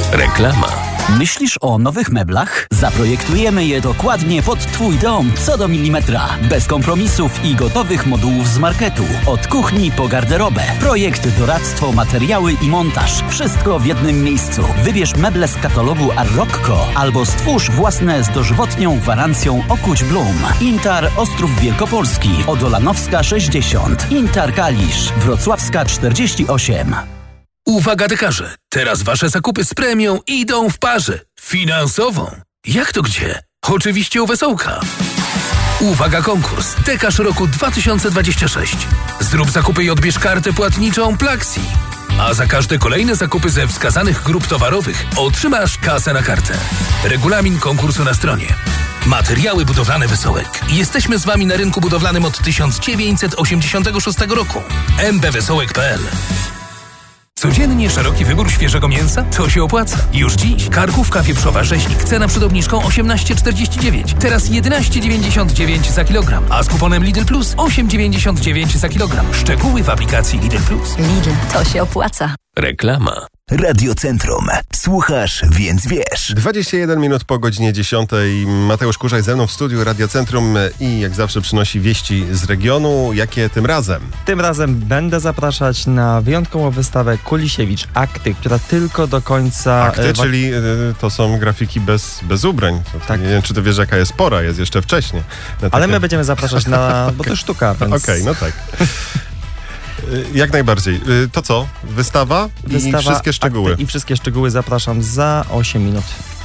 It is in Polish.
Reklama. Myślisz o nowych meblach? Zaprojektujemy je dokładnie pod Twój dom, co do milimetra. Bez kompromisów i gotowych modułów z marketu. Od kuchni po garderobę. Projekt, doradztwo, materiały i montaż. Wszystko w jednym miejscu. Wybierz meble z katalogu Arroccco albo stwórz własne z dożywotnią gwarancją Okuć Blum. Intar Ostrów Wielkopolski, Odolanowska 60, Intar Kalisz, Wrocławska 48. Uwaga dekarze, teraz wasze zakupy z premią idą w parze. Finansową. Jak to gdzie? Oczywiście u Wesołka. Uwaga konkurs. Dekarz roku 2026. Zrób zakupy i odbierz kartę płatniczą Plaxi. A za każde kolejne zakupy ze wskazanych grup towarowych otrzymasz kasę na kartę. Regulamin konkursu na stronie. Materiały budowlane Wesołek. Jesteśmy z wami na rynku budowlanym od 1986 roku. mbwesołek.pl. Codziennie szeroki wybór świeżego mięsa? To się opłaca. Już dziś karkówka wieprzowa rzeźnik, cena przed obniżką 18,49. Teraz 11,99 za kilogram, a z kuponem Lidl Plus 8,99 za kilogram. Szczegóły w aplikacji Lidl Plus. Lidl, to się opłaca. Reklama. Radiocentrum. Słuchasz, więc wiesz. 21 minut po godzinie 10. Mateusz Kurzaj ze mną w studiu Radiocentrum i jak zawsze przynosi wieści z regionu. Jakie tym razem? Tym razem będę zapraszać na wyjątkową wystawę Kulisiewicz Akty, która tylko do końca... Akty, czyli to są grafiki bez ubrań. Tak. Nie wiem, czy ty wiesz, jaka jest pora, jest jeszcze wcześnie. Ale my będziemy zapraszać na... bo to sztuka, więc... Okej, no tak. Jak najbardziej. To co? Wystawa i wszystkie szczegóły. I wszystkie szczegóły zapraszam za 8 minut.